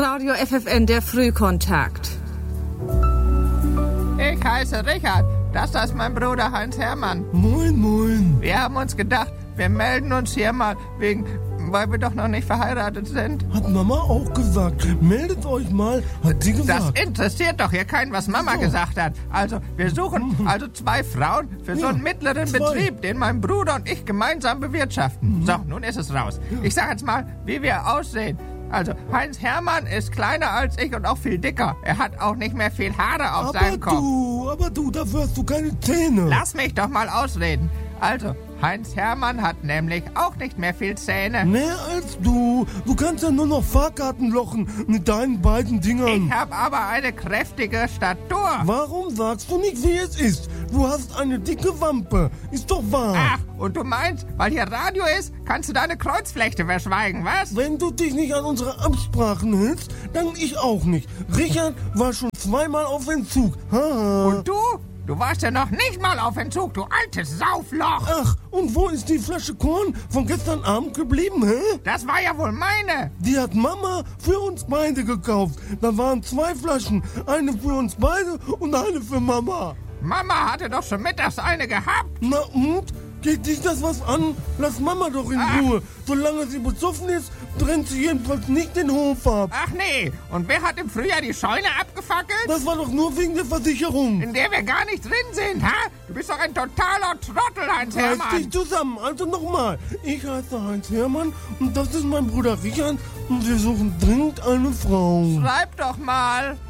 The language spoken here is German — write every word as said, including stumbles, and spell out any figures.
Radio F F N, der Frühkontakt. Ich heiße Richard. Das ist mein Bruder Heinz-Hermann. Moin, moin. Wir haben uns gedacht, wir melden uns hier mal wegen, weil wir doch noch nicht verheiratet sind. Hat Mama auch gesagt. Meldet euch mal, hat sie gesagt. Das interessiert doch hier keinen, was Mama so. gesagt hat. Also, wir suchen mhm. also zwei Frauen für ja, so einen mittleren zwei. Betrieb, den mein Bruder und ich gemeinsam bewirtschaften. Mhm. So, nun ist es raus. Ja. Ich sag jetzt mal, wie wir aussehen. Also, Heinz-Hermann ist kleiner als ich und auch viel dicker. Er hat auch nicht mehr viel Haare auf aber seinem Kopf. Aber du, aber du, dafür hast du keine Zähne. Lass mich doch mal ausreden. Also, Heinz-Hermann hat nämlich auch nicht mehr viel Zähne. Mehr als du. Du kannst ja nur noch Fahrkarten lochen mit deinen beiden Dingern. Ich habe aber eine kräftige Statur. Warum sagst du nicht, wie es ist? Du hast eine dicke Wampe. Ist doch wahr. Ach, und du meinst, weil hier Radio ist, kannst du deine Kreuzflechte verschweigen, was? Wenn du dich nicht an unsere Absprachen hältst, dann ich auch nicht. Richard war schon zweimal auf Entzug. Haha. Und du? Du warst ja noch nicht mal auf Entzug, du altes Saufloch. Ach, und wo ist die Flasche Korn von gestern Abend geblieben, hä? Das war ja wohl meine. Die hat Mama für uns beide gekauft. Da waren zwei Flaschen. Eine für uns beide und eine für Mama. Mama hatte doch schon mittags eine gehabt. Na und? Geht dich das was an? Lass Mama doch in Ach. Ruhe. Solange sie besoffen ist, brennt sie jedenfalls nicht den Hof ab. Ach nee, und wer hat im Frühjahr die Scheune abgefackelt? Das war doch nur wegen der Versicherung. In der wir gar nicht drin sind, ha? Du bist doch ein totaler Trottel, Heinz-Hermann. Reiß dich zusammen, also nochmal. Ich heiße Heinz-Hermann und das ist mein Bruder Richard und wir suchen dringend eine Frau. Schreib doch mal.